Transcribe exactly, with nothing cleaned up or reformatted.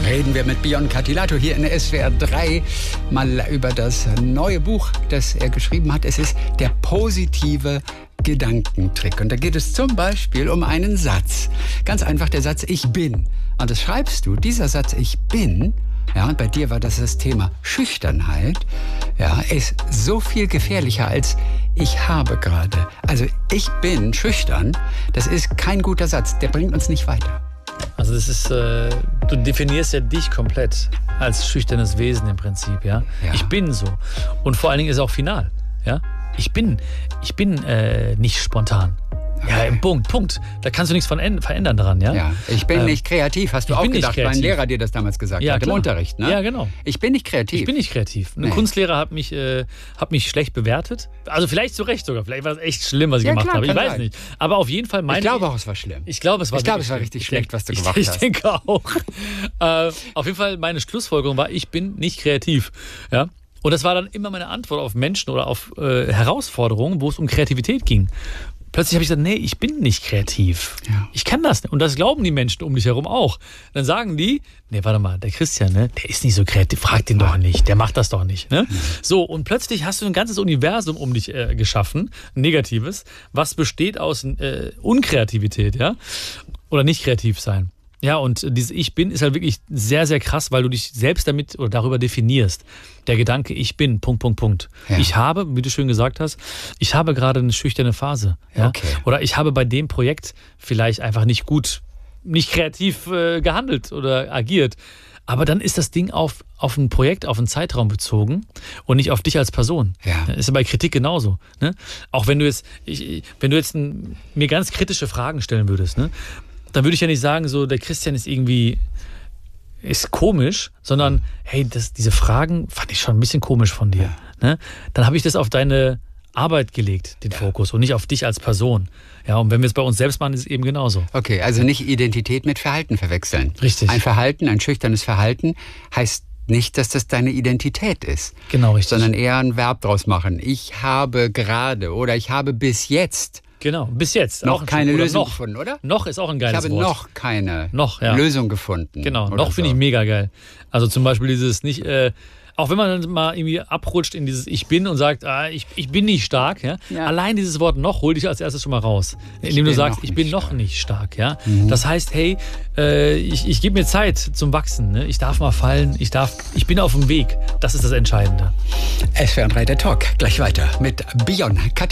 reden wir mit Bion Catilato hier in S W R drei mal über das neue Buch, das er geschrieben hat. Es ist der positive Gedankentrick. Und da geht es zum Beispiel um einen Satz. Ganz einfach der Satz, ich bin. Und das schreibst du, dieser Satz, ich bin, ja, und bei dir war das das Thema Schüchternheit, ja, ist so viel gefährlicher als ich habe gerade. Also ich bin schüchtern, das ist kein guter Satz, der bringt uns nicht weiter. Also das ist, äh, du definierst ja dich komplett als schüchternes Wesen im Prinzip, ja? Ja. Ich bin so. Und vor allen Dingen ist es auch final, ja? Ich bin, ich bin äh, nicht spontan. Okay. Ja, im Punkt, Punkt. Da kannst du nichts von verändern daran, ja? Ja, ich bin ähm, nicht kreativ, hast du auch gedacht, weil ein Lehrer dir das damals gesagt ja, hat, klar. im Unterricht, ne? Ja, genau. Ich bin nicht kreativ. Ich bin nicht kreativ. Ein nee. Kunstlehrer hat mich, äh, hat mich schlecht bewertet. Also vielleicht zu Recht sogar. Vielleicht war es echt schlimm, was ich ja, gemacht klar, habe. Ich weiß sein. nicht. Aber auf jeden Fall meine... Ich glaube auch, es war schlimm. Ich glaube, es war, ich glaube, es war richtig schlecht, was du gemacht ich, hast. Ich denke auch. äh, auf jeden Fall, meine Schlussfolgerung war, ich bin nicht kreativ, ja? Und das war dann immer meine Antwort auf Menschen oder auf äh, Herausforderungen, wo es um Kreativität ging. Plötzlich habe ich gesagt, nee, ich bin nicht kreativ. Ja. Ich kann das nicht. Und das glauben die Menschen um dich herum auch. Dann sagen die, nee, warte mal, der Christian, ne, der ist nicht so kreativ, frag den doch nicht, der macht das doch nicht. Ne? Mhm. So, und plötzlich hast du ein ganzes Universum um dich äh, geschaffen, ein negatives, was besteht aus äh, Unkreativität, ja, oder nicht kreativ sein. Ja, und dieses Ich bin ist halt wirklich sehr, sehr krass, weil du dich selbst damit oder darüber definierst. Der Gedanke, ich bin, Punkt, Punkt, Punkt. Ja. Ich habe, wie du schön gesagt hast, ich habe gerade eine schüchterne Phase. Ja? Okay. Oder ich habe bei dem Projekt vielleicht einfach nicht gut, nicht kreativ äh, gehandelt oder agiert. Aber dann ist das Ding auf, auf ein Projekt, auf einen Zeitraum bezogen und nicht auf dich als Person. Ja. Das ist ja bei Kritik genauso. Ne? Auch wenn du jetzt, ich, wenn du jetzt ein, mir ganz kritische Fragen stellen würdest, ne? Dann würde ich ja nicht sagen, so der Christian ist irgendwie ist komisch, sondern hey, das, diese Fragen fand ich schon ein bisschen komisch von dir. Ja. Ne? Dann habe ich das auf deine Arbeit gelegt, den ja. Fokus, und nicht auf dich als Person. Ja, und wenn wir es bei uns selbst machen, ist es eben genauso. Okay, also nicht Identität mit Verhalten verwechseln. Richtig. Ein Verhalten, ein schüchternes Verhalten heißt nicht, dass das deine Identität ist. Genau, richtig. Sondern eher ein Verb draus machen. Ich habe gerade oder ich habe bis jetzt Genau, bis jetzt. Noch auch keine Lösung noch. gefunden, oder? Noch ist auch ein geiles Wort. Ich habe Wort. noch keine noch, ja. Lösung gefunden. Genau, noch finde so. ich mega geil. Also zum Beispiel dieses nicht, äh, auch wenn man dann mal irgendwie abrutscht in dieses Ich bin und sagt, ah, ich, ich bin nicht stark, ja? Ja. Allein dieses Wort noch hol dich als erstes schon mal raus. Indem du sagst, ich bin stark. noch nicht stark, ja. Mhm. Das heißt, hey, äh, ich, ich gebe mir Zeit zum Wachsen, ne? Ich darf mal fallen, ich darf, ich bin auf dem Weg. Das ist das Entscheidende. S W R drei der Talk, gleich weiter mit Bion Catilato.